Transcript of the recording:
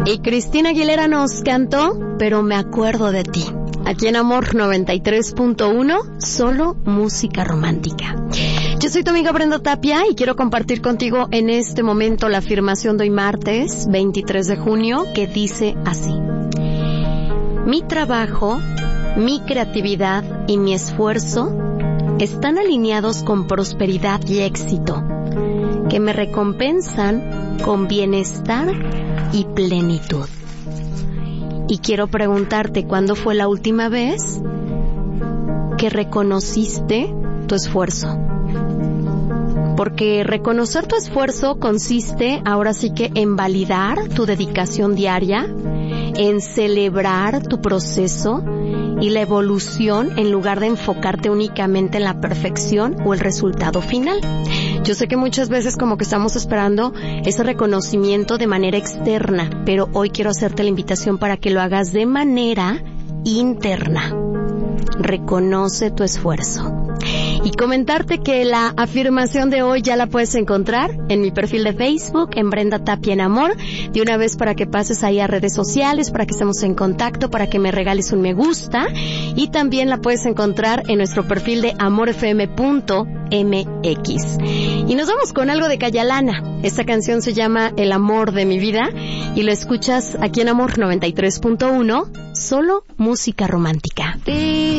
Y Cristina Aguilera nos cantó Pero me acuerdo de ti. Aquí en Amor 93.1, solo música romántica. Yo soy tu amiga Brenda Tapia y quiero compartir contigo en este momento la afirmación de hoy martes 23 de junio que dice así: mi trabajo, mi creatividad y mi esfuerzo están alineados con prosperidad y éxito, que me recompensan con bienestar y plenitud. Y quiero preguntarte, ¿cuándo fue la última vez que reconociste tu esfuerzo? Porque reconocer tu esfuerzo consiste ahora sí que en validar tu dedicación diaria, en celebrar tu proceso y la evolución en lugar de enfocarte únicamente en la perfección o el resultado final. Yo sé que muchas veces como que estamos esperando ese reconocimiento de manera externa, pero hoy quiero hacerte la invitación para que lo hagas de manera interna. Reconoce tu esfuerzo. Y comentarte que la afirmación de hoy ya la puedes encontrar en mi perfil de Facebook, en Brenda Tapia en Amor, de una vez para que pases ahí a redes sociales, para que estemos en contacto, para que me regales un me gusta, y también la puedes encontrar en nuestro perfil de amorfm.mx. Y nos vamos con algo de Cayalana. Esta canción se llama El amor de mi vida y lo escuchas aquí en Amor 93.1, solo música romántica.